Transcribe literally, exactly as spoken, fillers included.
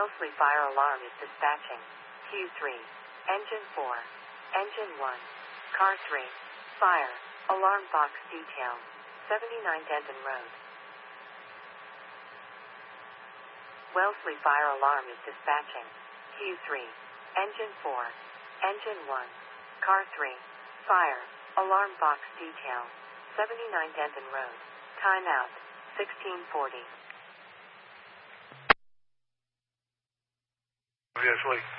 Wellesley fire alarm is dispatching. Q three. Engine four. Engine one. Car three. Fire. Alarm box details. seventy-nine Denton Road. Wellesley fire alarm is dispatching. Q three. Engine four. Engine one. Car three. Fire. Alarm box details. seventy-nine Denton Road. Timeout. sixteen forty. Yes, wait.